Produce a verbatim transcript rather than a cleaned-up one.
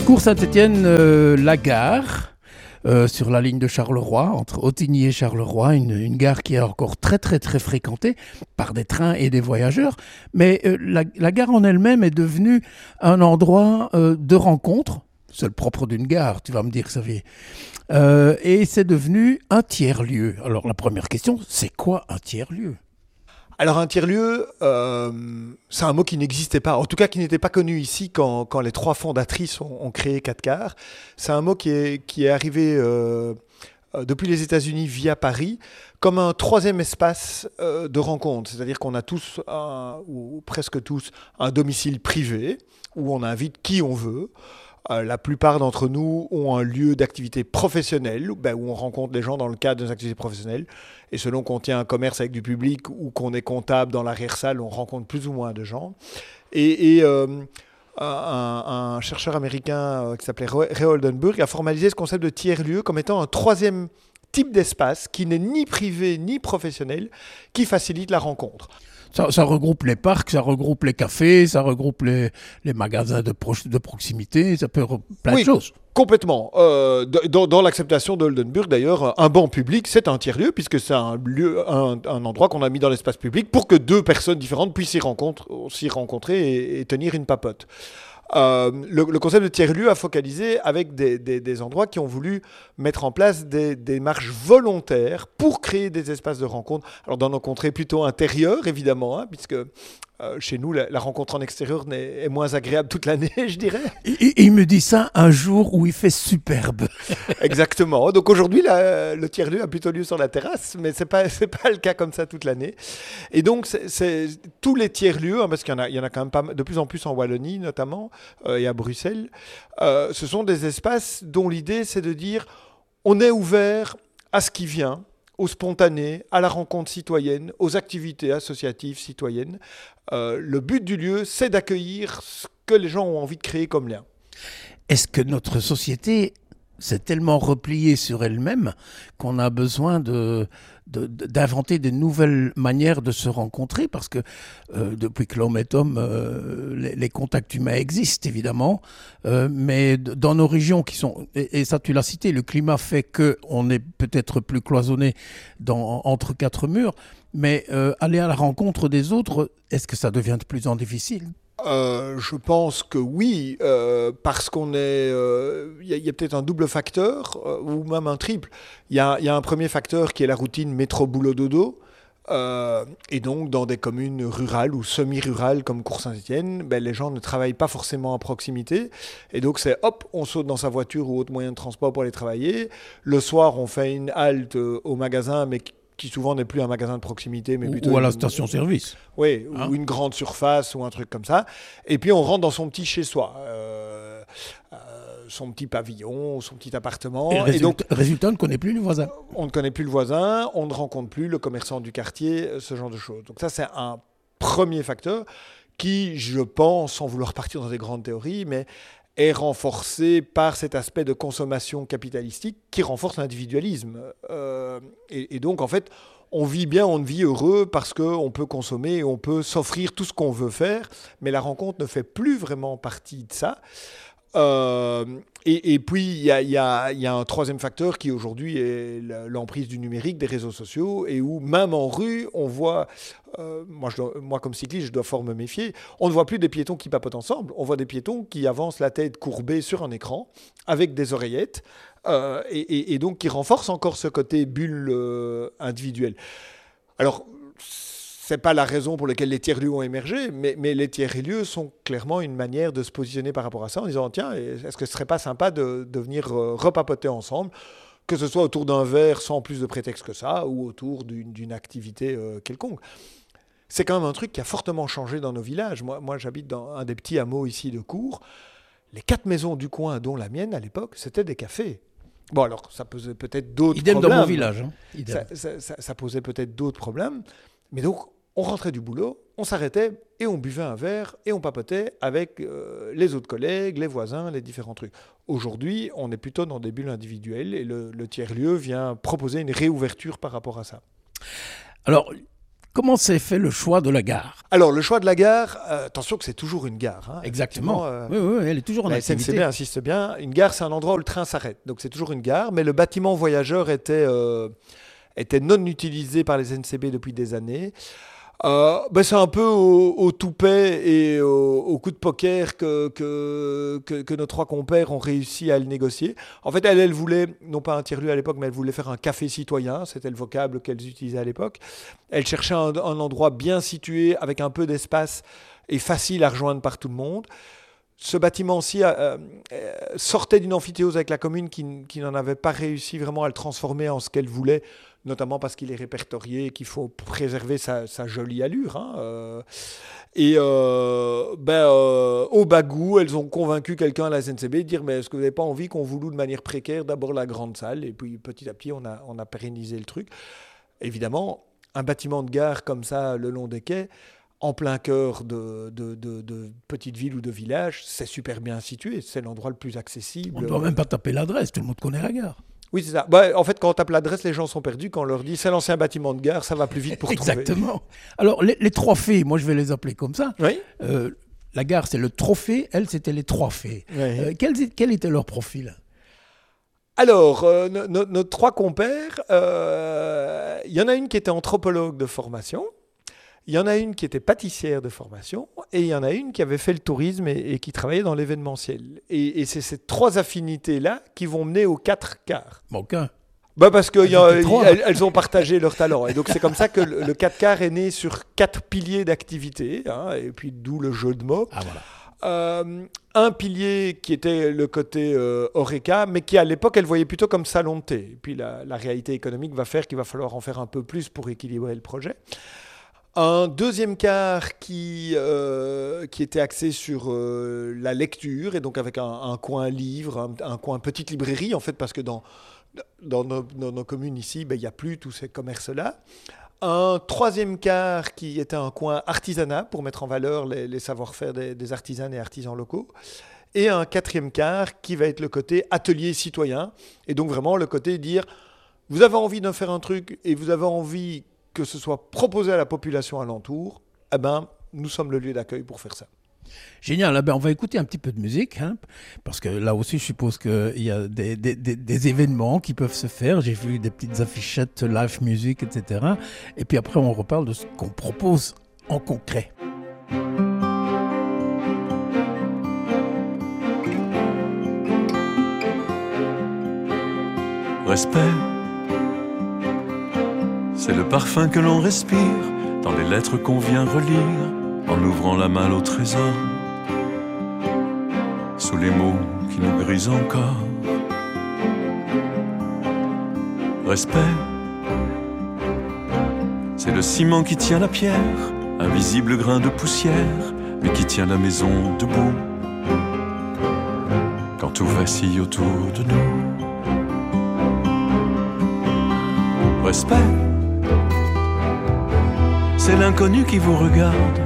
Cours Saint-Étienne, euh, la gare, euh, sur la ligne de Charleroi, entre Ottignies et Charleroi, une, une gare qui est encore très très très fréquentée par des trains et des voyageurs. Mais euh, la, la gare en elle-même est devenue un endroit euh, de rencontre. C'est le propre d'une gare, tu vas me dire, Xavier. Euh, et c'est devenu un tiers-lieu. Alors la première question, c'est quoi un tiers-lieu ? Alors un tiers-lieu, euh, c'est un mot qui n'existait pas, en tout cas qui n'était pas connu ici quand, quand les trois fondatrices ont, ont créé quatre gares. C'est un mot qui est, qui est arrivé euh, depuis les États-Unis via Paris comme un troisième espace euh, de rencontre. C'est-à-dire qu'on a tous, un, ou presque tous, un domicile privé où on invite qui on veut. Euh, la plupart d'entre nous ont un lieu d'activité professionnelle ben, où on rencontre des gens dans le cadre de nos activités professionnelles. Et selon qu'on tient un commerce avec du public ou qu'on est comptable dans l'arrière-salle, on rencontre plus ou moins de gens. Et, et euh, un, un chercheur américain euh, qui s'appelait Ray Oldenburg a formalisé ce concept de tiers-lieu comme étant un troisième type d'espace qui n'est ni privé ni professionnel, qui facilite la rencontre. Ça, ça regroupe les parcs, ça regroupe les cafés, ça regroupe les, les magasins de, pro- de proximité, ça peut plein oui, de choses. Complètement. Euh, dans, dans l'acceptation de Oldenburg, d'ailleurs, un banc public, c'est un tiers-lieu, puisque c'est un, lieu, un, un endroit qu'on a mis dans l'espace public pour que deux personnes différentes puissent s'y, rencontre, s'y rencontrer et, et tenir une papote. Euh, le, le concept de tiers-lieu a focalisé avec des, des, des endroits qui ont voulu mettre en place des, des marches volontaires pour créer des espaces de rencontre. Alors dans nos contrées plutôt intérieures, évidemment, hein, puisque euh, chez nous, la, la rencontre en extérieur n'est, est moins agréable toute l'année, je dirais. Et, et il me dit ça un jour où il fait superbe. Exactement. Donc aujourd'hui, la, le tiers-lieu a plutôt lieu sur la terrasse, mais ce n'est pas, c'est pas le cas comme ça toute l'année. Et donc, c'est, c'est, tous les tiers-lieux, hein, parce qu'il y en a, il y en a quand même pas, de plus en plus en Wallonie notamment, euh, et à Bruxelles, euh, ce sont des espaces dont l'idée, c'est de dire on est ouvert à ce qui vient, au spontané, à la rencontre citoyenne, aux activités associatives citoyennes. Euh, le but du lieu, c'est d'accueillir ce que les gens ont envie de créer comme lien. Est-ce que notre société s'est tellement repliée sur elle-même qu'on a besoin de, de, d'inventer de nouvelles manières de se rencontrer ? Parce que euh, depuis que l'homme est homme, euh, les, les contacts humains existent évidemment, euh, mais dans nos régions qui sont, et, et ça tu l'as cité, le climat fait qu'on est peut-être plus cloisonné dans, entre quatre murs, mais euh, aller à la rencontre des autres, est-ce que ça devient de plus en plus difficile ? Euh, je pense que oui, euh, parce qu'on est, il euh, y, y a peut-être un double facteur euh, ou même un triple. Il y, y a un premier facteur qui est la routine métro-boulot-dodo. Euh, et donc, dans des communes rurales ou semi-rurales comme Cours Saint-Étienne, ben, les gens ne travaillent pas forcément à proximité. Et donc, c'est hop, on saute dans sa voiture ou autre moyen de transport pour aller travailler. Le soir, on fait une halte euh, au magasin, mais qui souvent n'est plus un magasin de proximité, mais plutôt... Ou à la une... station-service. Oui, hein? Ou une grande surface, ou un truc comme ça. Et puis, on rentre dans son petit chez-soi. Euh, euh, son petit pavillon, son petit appartement. Et, résultat, et donc, résultat, on ne connaît plus le voisin. On ne connaît plus le voisin, on ne rencontre plus le commerçant du quartier, ce genre de choses. Donc ça, c'est un premier facteur qui, je pense, sans vouloir partir dans des grandes théories, mais est renforcé par cet aspect de consommation capitalistique qui renforce l'individualisme. Euh, et, et donc, en fait, on vit bien, on vit heureux parce qu'on peut consommer et on peut s'offrir tout ce qu'on veut faire, mais la rencontre ne fait plus vraiment partie de ça. Euh, et, et puis, il y a, y a, y a un troisième facteur qui aujourd'hui est l'emprise du numérique, des réseaux sociaux, et où même en rue, on voit, euh, moi, je dois, moi comme cycliste, je dois fort me méfier, on ne voit plus des piétons qui papotent ensemble, on voit des piétons qui avancent la tête courbée sur un écran, avec des oreillettes, euh, et, et, et donc qui renforcent encore ce côté bulle euh, individuelle. Alors, c'est pas la raison pour laquelle les tiers-lieux ont émergé, mais, mais les tiers-lieux sont clairement une manière de se positionner par rapport à ça, en disant, tiens, est-ce que ce serait pas sympa de, de venir euh, repapoter ensemble, que ce soit autour d'un verre sans plus de prétexte que ça, ou autour d'une, d'une activité euh, quelconque. C'est quand même un truc qui a fortement changé dans nos villages. Moi, moi, j'habite dans un des petits hameaux ici de Cours. Les quatre maisons du coin, dont la mienne à l'époque, c'était des cafés. Bon, alors, ça posait peut-être d'autres Idem problèmes. Idem dans mon village. Hein. Idem. Ça, ça, ça, ça posait peut-être d'autres problèmes. Mais donc, on rentrait du boulot, on s'arrêtait et on buvait un verre et on papotait avec euh, les autres collègues, les voisins, les différents trucs. Aujourd'hui, on est plutôt dans des bulles individuelles et le, le tiers-lieu vient proposer une réouverture par rapport à ça. Alors, Comment s'est fait le choix de la gare? Alors, le choix de la gare, euh, attention que c'est toujours une gare. Hein, Exactement. euh, oui, oui, oui, elle est toujours en la activité. S N C B insiste bien. Une gare, c'est un endroit où le train s'arrête. Donc, c'est toujours une gare. Mais le bâtiment voyageur était, euh, était non utilisé par les S N C B depuis des années. Euh, ben c'est un peu au, au toupet et au, au coup de poker que, que, que, que nos trois compères ont réussi à le négocier. En fait, elle, elle voulait, non pas un tiers-lieu à l'époque, mais elle voulait faire un café citoyen. C'était le vocable qu'elles utilisaient à l'époque. Elle cherchait un, un endroit bien situé, avec un peu d'espace et facile à rejoindre par tout le monde. Ce bâtiment-ci euh, euh, sortait d'une amphithéose avec la commune qui, qui n'en avait pas réussi vraiment à le transformer en ce qu'elle voulait, notamment parce qu'il est répertorié et qu'il faut préserver sa, sa jolie allure. Hein, euh. Et euh, ben, euh, au Bagou, elles ont convaincu quelqu'un à la S N C B de dire « Mais est-ce que vous n'avez pas envie qu'on vous loue de manière précaire d'abord la grande salle ?» Et puis petit à petit, on a, on a pérennisé le truc. Évidemment, un bâtiment de gare comme ça, le long des quais, en plein cœur de, de, de, de petites villes ou de villages, c'est super bien situé. C'est l'endroit le plus accessible. On ne doit même pas taper l'adresse, tout le monde connaît la gare. Oui, c'est ça. Bah, en fait, quand on tape l'adresse, les gens sont perdus. Quand on leur dit c'est l'ancien bâtiment de gare, ça va plus vite pour trouver. Exactement. Alors, les, les trois fées, moi je vais les appeler comme ça. Oui. Euh, la gare, c'est le trophée. Elle, c'était les trois fées. Oui. Euh, quel, quel était leur profil? Alors, euh, nos, nos, nos trois compères, il euh, y en a une qui était anthropologue de formation. Il y en a une qui était pâtissière de formation et il y en a une qui avait fait le tourisme et, et qui travaillait dans l'événementiel. Et, et c'est ces trois affinités-là qui vont mener aux quatre quarts. Aucun. Bah parce qu'elles elles, elles ont partagé leur talent. Et donc c'est comme ça que le, le quatre quarts est né sur quatre piliers d'activité. Hein, et puis d'où le jeu de mots. Ah voilà. Euh, un pilier qui était le côté euh, Horeca, mais qui à l'époque elle voyait plutôt comme salon de thé. Et puis la, la réalité économique va faire qu'il va falloir en faire un peu plus pour équilibrer le projet. Un deuxième quart qui, euh, qui était axé sur euh, la lecture, et donc avec un, un coin livre, un, un coin petite librairie, en fait, parce que dans, dans, nos, dans nos communes ici, ben, il n'y a plus tous ces commerces-là. Un troisième quart qui était un coin artisanat, pour mettre en valeur les, les savoir-faire des, des artisanes et artisans locaux. Et un quatrième quart qui va être le côté atelier citoyen, et donc vraiment le côté dire, vous avez envie de faire un truc, et vous avez envie que ce soit proposé à la population alentour, eh ben, nous sommes le lieu d'accueil pour faire ça. Génial. Eh ben, on va écouter un petit peu de musique, hein, parce que là aussi, je suppose qu'il y a des, des, des, des événements qui peuvent se faire. J'ai vu des petites affichettes, live music, et cetera. Et puis après, on reparle de ce qu'on propose en concret. Respect, c'est le parfum que l'on respire dans les lettres qu'on vient relire en ouvrant la malle au trésor, sous les mots qui nous grisent encore. Respect, c'est le ciment qui tient la pierre, invisible grain de poussière, mais qui tient la maison debout quand tout vacille autour de nous. Respect, c'est l'inconnu qui vous regarde